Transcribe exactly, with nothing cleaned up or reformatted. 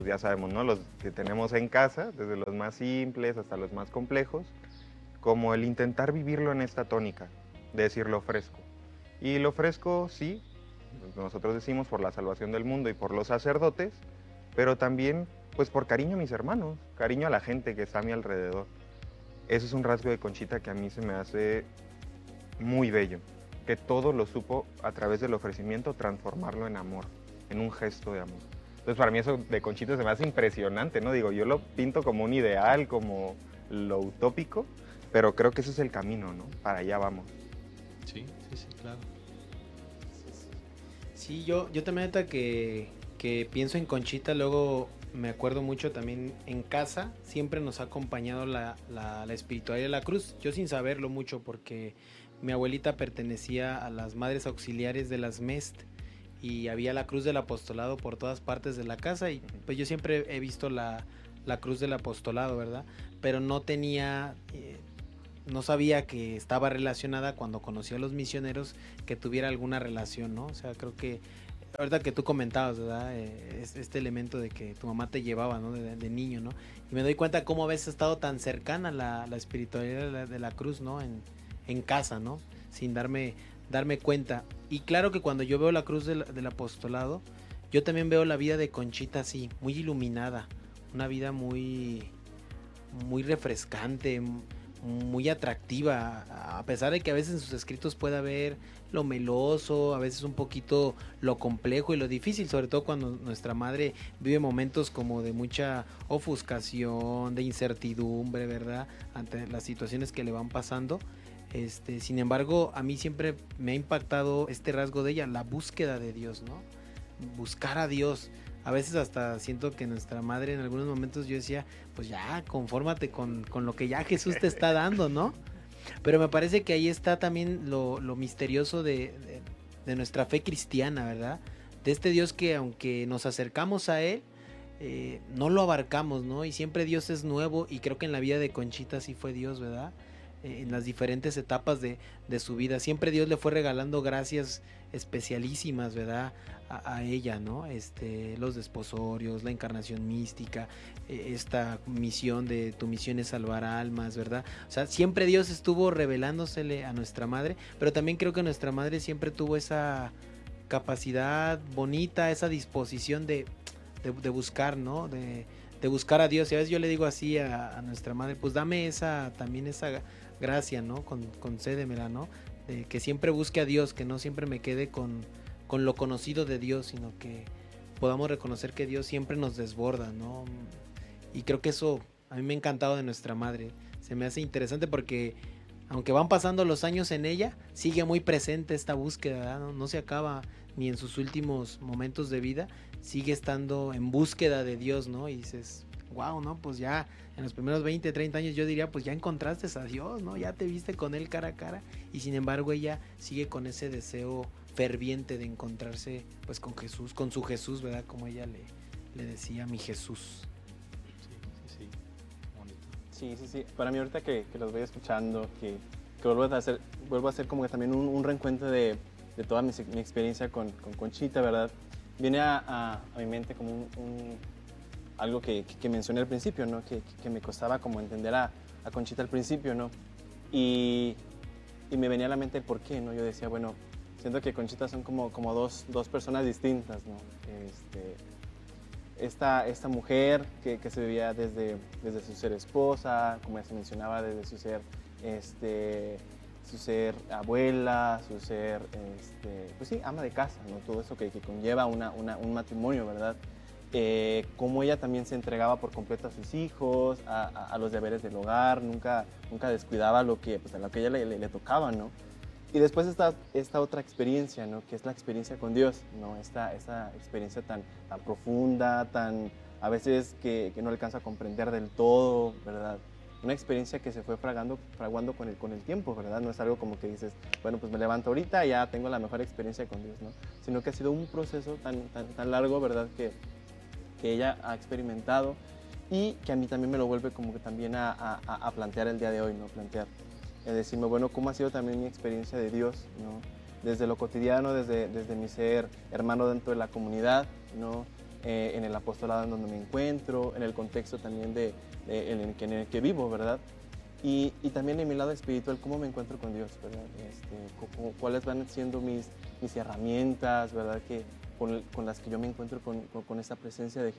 ya sabemos, ¿no? Los que tenemos en casa, desde los más simples hasta los más complejos, como el intentar vivirlo en esta tónica, de decir lo fresco. Y lo fresco, sí, nosotros decimos por la salvación del mundo y por los sacerdotes, pero también pues por cariño a mis hermanos, cariño a la gente que está a mi alrededor. Eso es un rasgo de Conchita que a mí se me hace muy bello, que todo lo supo a través del ofrecimiento transformarlo en amor, en un gesto de amor. Entonces para mí eso de Conchita se me hace impresionante, ¿no? Digo, yo lo pinto como un ideal, como lo utópico, pero creo que ese es el camino, ¿no? Para allá vamos. Sí, sí, sí, claro. Sí, yo, yo también ahorita que, que pienso en Conchita, luego me acuerdo mucho también en casa, siempre nos ha acompañado la, la, la espiritualidad de la cruz, yo sin saberlo mucho porque mi abuelita pertenecía a las madres auxiliares de las M E S T y había la cruz del apostolado por todas partes de la casa y pues yo siempre he visto la, la cruz del apostolado, ¿verdad? Pero no tenía... Eh, no sabía que estaba relacionada cuando conocí a los misioneros, que tuviera alguna relación, ¿no? O sea, creo que ahorita que tú comentabas, ¿verdad? Eh, este elemento de que tu mamá te llevaba, ¿no? De, de niño, ¿no? Y me doy cuenta cómo a veces ha estado tan cercana la, la espiritualidad de la, de la cruz, ¿no? En, en casa, ¿no? Sin darme, darme cuenta. Y claro que cuando yo veo la cruz del, del apostolado, yo también veo la vida de Conchita así, muy iluminada. Una vida muy, muy refrescante, muy atractiva, a pesar de que a veces en sus escritos puede haber lo meloso, a veces un poquito lo complejo y lo difícil, sobre todo cuando nuestra madre vive momentos como de mucha ofuscación, de incertidumbre, ¿verdad? Ante las situaciones que le van pasando. Este, sin embargo, a mí siempre me ha impactado este rasgo de ella, la búsqueda de Dios, ¿no? Buscar a Dios. A veces hasta siento que nuestra madre en algunos momentos yo decía, pues ya, confórmate con, con lo que ya Jesús te está dando, ¿no? Pero me parece que ahí está también lo, lo misterioso de, de, de nuestra fe cristiana, ¿verdad? De este Dios que aunque nos acercamos a Él, eh, no lo abarcamos, ¿no? Y siempre Dios es nuevo y creo que en la vida de Conchita sí fue Dios, ¿verdad? Eh, en las diferentes etapas de, de su vida. Siempre Dios le fue regalando gracias especialísimas, ¿verdad? A, a ella, ¿no? Este, los desposorios, la encarnación mística, eh, esta misión de tu misión es salvar almas, ¿verdad? O sea, siempre Dios estuvo revelándosele a nuestra madre, pero también creo que nuestra madre siempre tuvo esa capacidad bonita, esa disposición de, de, de buscar, ¿no? De, de buscar a Dios. Y a veces yo le digo así a, a nuestra madre, pues dame esa, también esa gracia, ¿no? Con, concédemela, ¿no? De que siempre busque a Dios, que no siempre me quede con, con lo conocido de Dios, sino que podamos reconocer que Dios siempre nos desborda, ¿no? Y creo que eso a mí me ha encantado de nuestra madre. Se me hace interesante porque aunque van pasando los años en ella, sigue muy presente esta búsqueda, ¿no? No se acaba ni en sus últimos momentos de vida, sigue estando en búsqueda de Dios, ¿no? Y dices, wow, ¿no? Pues ya en los primeros veinte, treinta años yo diría, pues ya encontraste a Dios, ¿no? Ya te viste con Él cara a cara. Y sin embargo ella sigue con ese deseo ferviente de encontrarse pues con Jesús, con su Jesús, ¿verdad? Como ella le, le decía, mi Jesús. Sí, sí, sí. Bonito. Sí, sí, sí. Para mí ahorita que, que los voy escuchando, que, que vuelvo a hacer, vuelvo a hacer como que también un, un reencuentro de, de toda mi, mi experiencia con, con Conchita, ¿verdad? Viene a, a, a mi mente como un, un, algo que, que, que mencioné al principio, ¿no? Que, que me costaba como entender a, a Conchita al principio, ¿no? Y, y me venía a la mente el por qué, ¿no? Yo decía, bueno, siento que Conchita son como, como dos, dos personas distintas, ¿no? Este, esta, esta mujer que, que se vivía desde, desde su ser esposa, como ya se mencionaba, desde su ser, este, su ser abuela, su ser, este, pues sí, ama de casa, ¿no? Todo eso que, que conlleva una, una, un matrimonio, ¿verdad? Eh, cómo ella también se entregaba por completo a sus hijos, a, a, a los deberes del hogar, nunca, nunca descuidaba lo que, pues, a lo que ella le, le, le tocaba, ¿no? Y después está esta otra experiencia, ¿no? Que es la experiencia con Dios, ¿no? Esta, esta experiencia tan, tan profunda, tan a veces que, que no alcanza a comprender del todo, ¿verdad? Una experiencia que se fue fragando, fraguando con el, con el tiempo, ¿verdad? No es algo como que dices, bueno, pues me levanto ahorita y ya tengo la mejor experiencia con Dios, ¿no? Sino que ha sido un proceso tan, tan, tan largo, ¿verdad? Que, que ella ha experimentado y que a mí también me lo vuelve como que también a, a, a plantear el día de hoy, ¿no? Plantear. Es decirme, bueno, cómo ha sido también mi experiencia de Dios, ¿no? Desde lo cotidiano, desde, desde mi ser hermano dentro de la comunidad, ¿no? eh, en el apostolado en donde me encuentro, en el contexto también de, de- en, el que, en el que vivo, ¿verdad? Y, y también en mi lado espiritual, cómo me encuentro con Dios, ¿verdad? Este, cu- cu- cuáles van siendo mis, mis herramientas, ¿verdad? Que, con, con las que yo me encuentro con, con, con esta presencia de